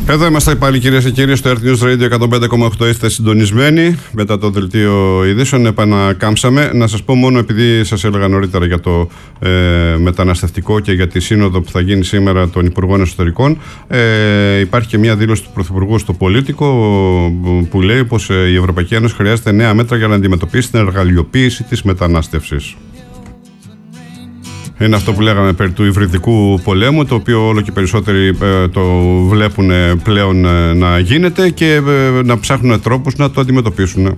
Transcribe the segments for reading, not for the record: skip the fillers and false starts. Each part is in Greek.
Εδώ είμαστε πάλι, κυρίες και κύριοι, στο Earth News Radio 105,8. Είστε συντονισμένοι μετά το δελτίο ειδήσεων. Επανακάμψαμε. Να σας πω μόνο, επειδή σας έλεγα νωρίτερα για το μεταναστευτικό και για τη σύνοδο που θα γίνει σήμερα των Υπουργών Εσωτερικών, υπάρχει και μια δήλωση του Πρωθυπουργού στο Πολίτικο που λέει πως η Ευρωπαϊκή Ένωση χρειάζεται νέα μέτρα για να αντιμετωπίσει την εργαλειοποίηση της μετανάστευσης. Είναι αυτό που λέγαμε περί του υβριδικού πολέμου, το οποίο όλο και περισσότεροι το βλέπουν πλέον να γίνεται και να ψάχνουν τρόπους να το αντιμετωπίσουν.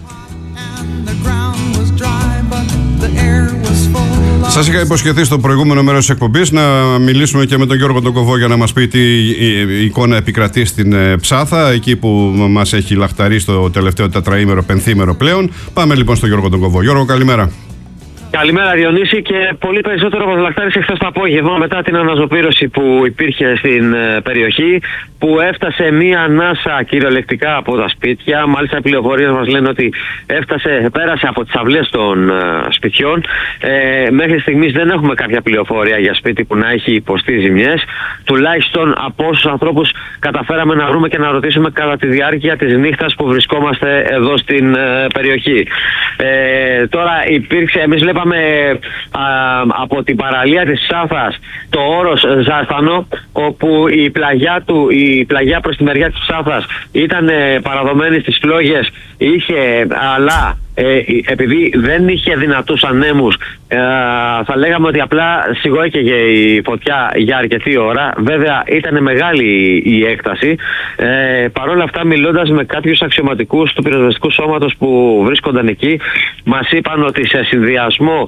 Σας είχα υποσχεθεί στο προηγούμενο μέρος της εκπομπής να μιλήσουμε και με τον Γιώργο τον Κοβό για να μας πει τι εικόνα επικρατεί στην Ψάθα, εκεί που μας έχει λαχταρίσει το τελευταίο τετραήμερο, πενθήμερο πλέον. Πάμε λοιπόν στον Γιώργο τον Κοβό. Γιώργο, καλημέρα. Καλημέρα Διονύση, και πολύ περισσότερο από λαχτάρισε χθες το απόγευμα μετά την αναζωπήρωση που υπήρχε στην περιοχή, που έφτασε μία ανάσα κυριολεκτικά από τα σπίτια. Μάλιστα οι πληροφορίες μας λένε ότι πέρασε από τις αυλές των σπιτιών. Μέχρι στιγμής δεν έχουμε κάποια πληροφορία για σπίτι που να έχει υποστεί ζημιές, τουλάχιστον από όσους ανθρώπους καταφέραμε να βρούμε και να ρωτήσουμε κατά τη διάρκεια της νύχτας που βρισκόμαστε εδώ στην περιοχή. Τώρα εμείς βλέπαμε από την παραλία της Ψάθας το όρος Ζάστανο, όπου η πλαγιά προς τη μεριά της Ψάθας ήταν παραδομένη στις φλόγες, αλλά επειδή δεν είχε δυνατούς ανέμους, θα λέγαμε ότι απλά σιγόκαιγε η φωτιά για αρκετή ώρα. Βέβαια ήταν μεγάλη η έκταση. Παρ' όλα αυτά, μιλώντας με κάποιους αξιωματικούς του πυροσβεστικού σώματος που βρίσκονταν εκεί, μας είπαν ότι σε συνδυασμό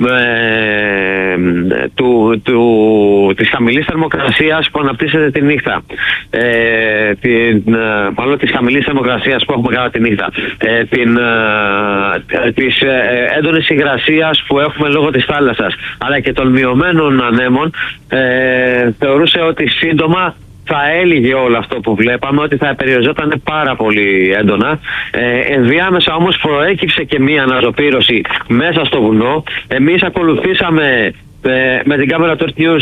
της χαμηλής θερμοκρασίας που αναπτύσσεται τη νύχτα, μάλλον της χαμηλής θερμοκρασίας που έχουμε κατά τη νύχτα, της έντονης υγρασίας που έχουμε λόγω της θάλασσας, αλλά και των μειωμένων ανέμων, θεωρούσε ότι σύντομα θα έλυγε όλο αυτό που βλέπαμε, ότι θα περιοριζόταν πάρα πολύ έντονα. Ενδιάμεσα όμως προέκυψε και μία αναζωπήρωση μέσα στο βουνό. Εμείς ακολουθήσαμε με την κάμερα του Earth News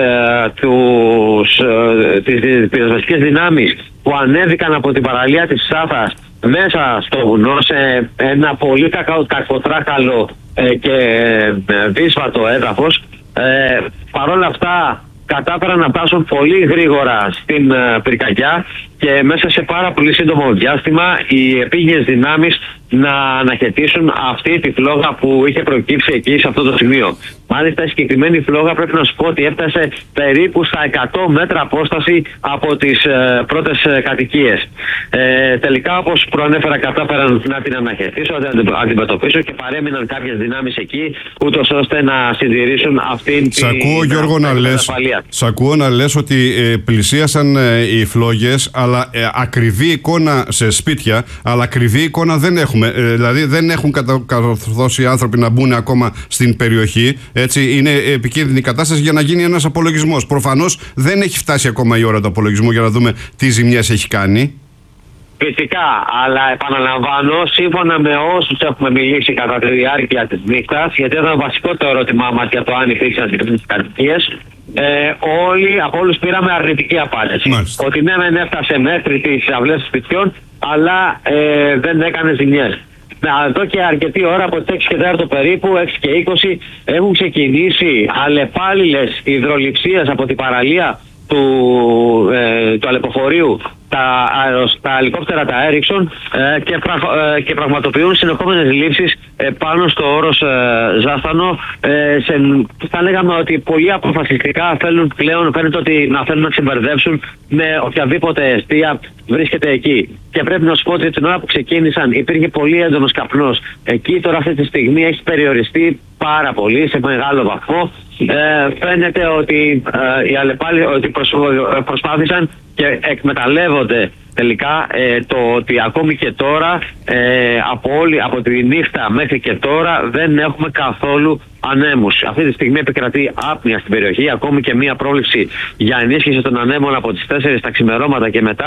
τις πυροσβεστικές δυνάμεις που ανέβηκαν από την παραλία της Ψάθας μέσα στο βουνό, σε ένα πολύ κακοτράχαλο και δύσβατο έδαφος. Παρ' όλα αυτά κατάφεραν να φτάσουν πολύ γρήγορα στην πυρκαγιά και μέσα σε πάρα πολύ σύντομο διάστημα οι επίγειες δυνάμεις να αναχαιτήσουν αυτή τη φλόγα που είχε προκύψει εκεί σε αυτό το σημείο. Μάλιστα η συγκεκριμένη φλόγα πρέπει να σου πω ότι έφτασε περίπου στα 100 μέτρα απόσταση από τις πρώτες κατοικίες. Τελικά, όπως προανέφερα, κατάφεραν να την αναχαιτήσουν, να την αντιμετωπίσουν και παρέμειναν κάποιες δυνάμεις εκεί, ούτως ώστε να συντηρήσουν αυτήν την ασφαλεία. Σ' ακούω να λες ότι πλησίασαν οι φλόγες, αλλά ακριβή εικόνα σε σπίτια, αλλά ακριβή εικόνα δεν έχουμε. Δηλαδή δεν έχουν κατορθώσει οι άνθρωποι να μπουν ακόμα στην περιοχή. Έτσι, είναι επικίνδυνη κατάσταση για να γίνει ένας απολογισμός. Προφανώς δεν έχει φτάσει ακόμα η ώρα του απολογισμού για να δούμε τι ζημιές έχει κάνει. Φυσικά, αλλά επαναλαμβάνω, σύμφωνα με όσους έχουμε μιλήσει κατά τη διάρκεια της νύχτας, γιατί ήταν βασικό το ερώτημά μας για το αν υπήρξαν συγκεκριμένες κατοικίες, από όλους πήραμε αρνητική απάντηση. Μάλιστα. Ότι ναι, δεν έφτασε μέχρι τις αυλές των σπιτιών, αλλά δεν έκανε ζημιές. Εδώ και αρκετή ώρα, από τις 6 και 4 περίπου, 6 και 20, έχουν ξεκινήσει αλλεπάλληλες υδρολειψίες από την παραλία του αλεποφορείου, τα ελικόπτερα, τα Ericsson, και πραγματοποιούν συνεχόμενες λήψεις πάνω στο όρος Ζάστανο. Θα λέγαμε ότι πολύ αποφασιστικά φαίνεται ότι να θέλουν να ξεμπερδέψουν με οποιαδήποτε αιστεία βρίσκεται εκεί. Και πρέπει να σου πω ότι την ώρα που ξεκίνησαν υπήρχε πολύ έντονος καπνός. Εκεί τώρα αυτή τη στιγμή έχει περιοριστεί πάρα πολύ, σε μεγάλο βαθμό. Φαίνεται ότι οι αλλεπάλληλοι προσπάθησαν και εκμεταλλεύονται τελικά το ότι ακόμη και τώρα, από τη νύχτα μέχρι και τώρα, δεν έχουμε καθόλου ανέμους. Αυτή τη στιγμή επικρατεί άπνοια στην περιοχή, ακόμη και μία πρόβλεψη για ενίσχυση των ανέμων από τις 4 τα ξημερώματα και μετά.